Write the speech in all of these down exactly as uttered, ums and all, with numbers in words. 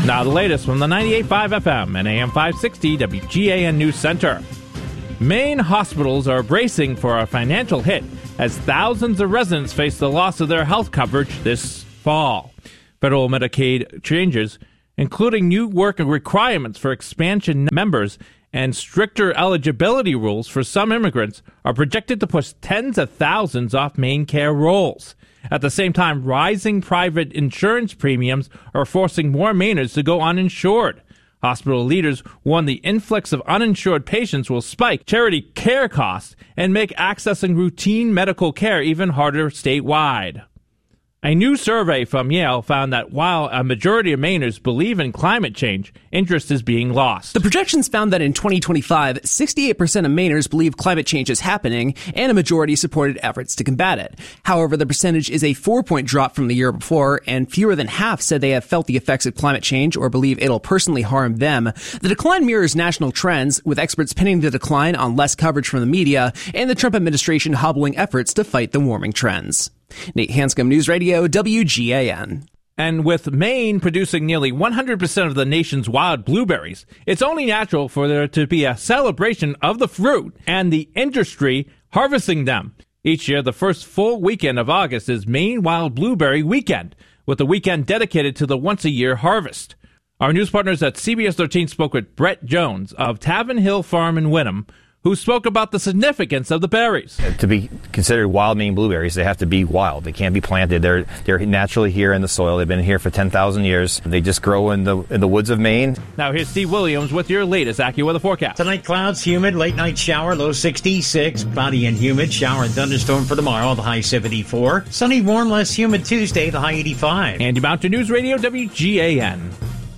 Now the latest from the ninety-eight point five F M and A M five sixty W G A N News Center. Maine hospitals are bracing for a financial hit as thousands of residents face the loss of their health coverage this fall. Federal Medicaid changes, including new work requirements for expansion members and stricter eligibility rules for some immigrants, are projected to push tens of thousands off Maine care rolls. At the same time, rising private insurance premiums are forcing more Mainers to go uninsured. Hospital leaders warn the influx of uninsured patients will spike charity care costs and make accessing routine medical care even harder statewide. A new survey from Yale found that while a majority of Mainers believe in climate change, interest is being lost. The projections found that in twenty twenty-five, sixty-eight percent of Mainers believe climate change is happening, and a majority supported efforts to combat it. However, the percentage is a four-point drop from the year before, and fewer than half said they have felt the effects of climate change or believe it'll personally harm them. The decline mirrors national trends, with experts pinning the decline on less coverage from the media and the Trump administration hobbling efforts to fight the warming trends. Nate Hanscom, News Radio, W G A N. And with Maine producing nearly one hundred percent of the nation's wild blueberries, it's only natural for there to be a celebration of the fruit and the industry harvesting them. Each year, the first full weekend of August is Maine Wild Blueberry Weekend, with a weekend dedicated to the once-a-year harvest. Our news partners at C B S thirteen spoke with Brett Jones of Tavern Hill Farm in Wynnum, who spoke about the significance of the berries. To be considered wild Maine blueberries, they have to be wild. They can't be planted. They're they're naturally here in the soil. They've been here for ten thousand years. They just grow in the in the woods of Maine. Now here's Steve Williams with your latest AccuWeather forecast. Tonight, clouds, humid, late night shower, low sixty-six. Cloudy and humid, shower and thunderstorm for tomorrow, the high seventy-four. Sunny, warm, less humid Tuesday, the high eighty-five. Andy Mountain News Radio, W G A N.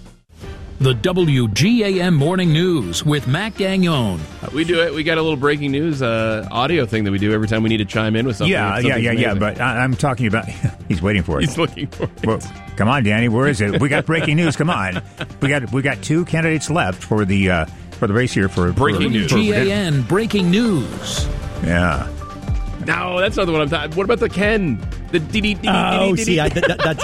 The W G A N Morning News with Matt Gagnon. Uh, we do it. We got a little breaking news uh, audio thing that we do every time we need to chime in with something. Yeah, something yeah, yeah, amazing. yeah. But I, I'm talking about. He's waiting for it. He's looking for it. Well, come on, Danny. Where is it? We got breaking news. Come on. We got we got two candidates left for the uh, for the race here for breaking for, news. For, G A N Breaking News. Yeah. No, that's not the one I'm talking. What about the Ken? The dee dee dee dee Oh, dee see, I, dee. that, that's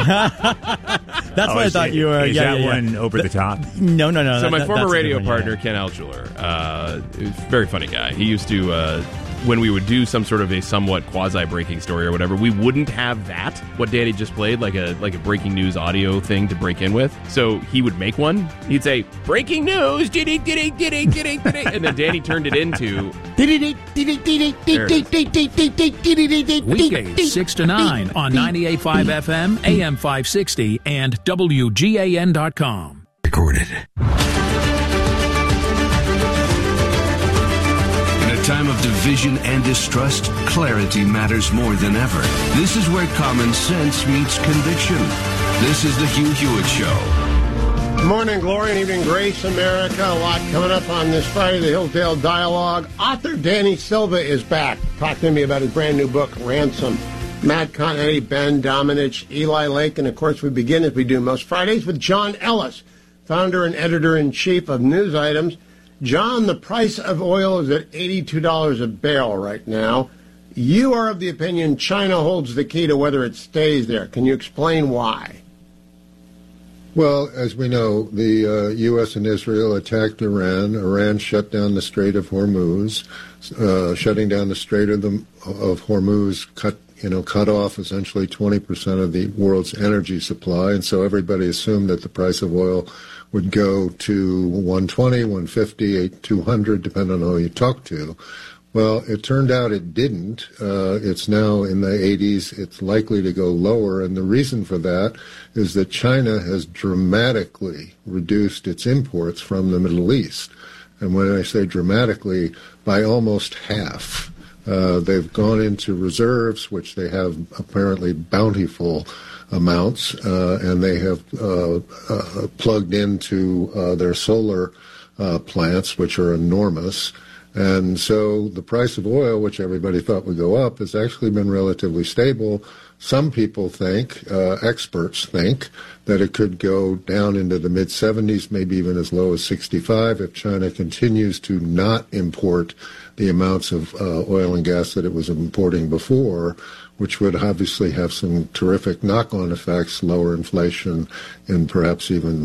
that's Oh, what I is thought it- you were. Is yeah, that yeah, one yeah. over the top? No, no, no. So that- my that- former that's a radio different one, partner, yeah. Ken Altschuler, uh, is a very funny guy. He used to, uh, when we would do some sort of a somewhat quasi-breaking story or whatever, we wouldn't have that, what Danny just played, like a like a breaking news audio thing to break in with. So he would make one. He'd say, breaking news, dee-dee, dee-dee, dee-dee, dee-dee, dee-dee, and then Danny turned it into... Weekdays six to nine on ninety-eight point five F M, A M five sixty, and W G A N dot com. Recorded. In a time of division and distrust, clarity matters more than ever. This is where common sense meets conviction. This is the Hugh Hewitt Show. Morning glory and evening grace, America. A lot coming up on this Friday, the Hillsdale Dialogue. Author Danny Silva is back. Talk to me about his brand new book, Ransom. Matt Continetti, Ben Domenech, Eli Lake, and of course we begin as we do most Fridays with John Ellis, founder and editor-in-chief of News Items. John, the price of oil is at eighty-two dollars a barrel right now. You are of the opinion China holds the key to whether it stays there. Can you explain why? Well, as we know, the uh, U S and Israel attacked Iran. Iran shut down the Strait of Hormuz. Uh, shutting down the Strait of, the, of Hormuz cut, you know, cut off essentially twenty percent of the world's energy supply, and so everybody assumed that the price of oil would go to one twenty, one fifty, two hundred, depending on who you talk to. Well, it turned out it didn't. Uh, it's now in the eighties. It's likely to go lower, and the reason for that is that China has dramatically reduced its imports from the Middle East. And when I say dramatically, by almost half. Uh, they've gone into reserves, which they have apparently bountiful amounts, uh, and they have uh, uh, plugged into uh, their solar uh, plants, which are enormous. And so the price of oil, which everybody thought would go up, has actually been relatively stable. Some people think, uh, experts think, that it could go down into the mid seventies, maybe even as low as sixty-five, if China continues to not import the amounts of uh, oil and gas that it was importing before, which would obviously have some terrific knock-on effects, lower inflation, and perhaps even